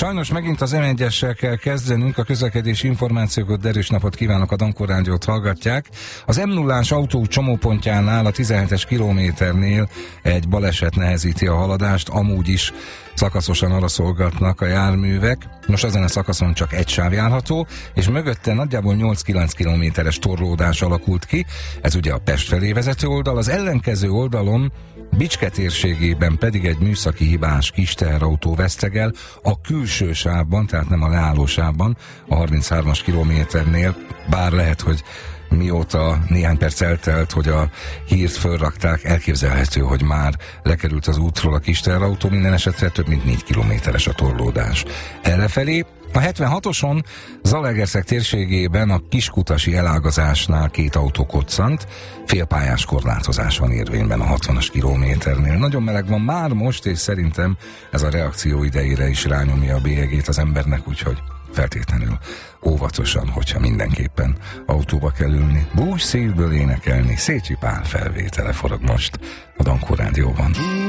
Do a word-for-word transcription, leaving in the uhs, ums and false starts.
Sajnos megint az em egyessel kell kezdenünk, a közlekedési információkat, derűs napot kívánok, a Dankó Rádiót hallgatják. Az em nullás autó csomópontjánál, a tizenhetes kilométernél egy baleset nehezíti a haladást, amúgy is szakaszosan arra szolgatnak a járművek. Most ezen a szakaszon csak egy sáv járható, és mögötte nagyjából nyolc-kilenc kilométeres torlódás alakult ki. Ez ugye a Pest felé vezető oldal, az ellenkező oldalon, Bicske térségében pedig egy műszaki hibás kis teherautó vesztegel a külső sávban, tehát nem a leálló sávban, a harminchármas kilométernél, bár lehet, hogy mióta néhány perc eltelt, hogy a hírt fölrakták, elképzelhető, hogy már lekerült az útról a kis teherautó, minden esetre több mint négy kilométeres a torlódás. Errefelé a hetvenhatoson Zalaegerszeg térségében a kiskutasi elágazásnál két autó koccant, félpályás korlátozás van érvényben a hatvanas kilométernél. Nagyon meleg van már most, és szerintem ez a reakció idejére is rányomja a bélyegét az embernek, úgyhogy feltétlenül óvatosan, hogyha mindenképpen autóba kell ülni. Bús szívből énekelni, Szécsi Pál felvétele forog most a Dankó Rádióban.